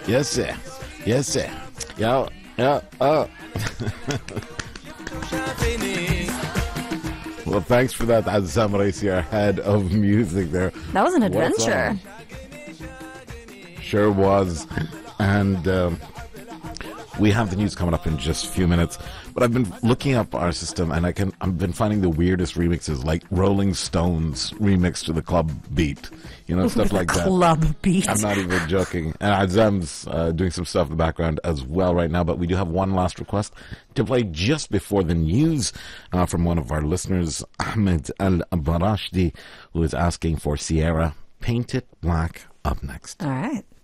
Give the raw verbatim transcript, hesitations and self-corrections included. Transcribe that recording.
Yes, sir. Yes, sir. Yeah, yeah, uh. Well, thanks for that, Azam Raisi, our head of music there. That was an adventure. Sure was. And um, we have the news coming up in just a few minutes. But I've been looking up our system, and I can, I've been finding the weirdest remixes, like Rolling Stones remix to the club beat. You know, stuff like that. Club beat. I'm not even joking. And Azam's uh, doing some stuff in the background as well right now. But we do have one last request to play just before the news uh, from one of our listeners, Ahmed Al-Barashdi, who is asking for Sierra, Paint It Black, up next. All right.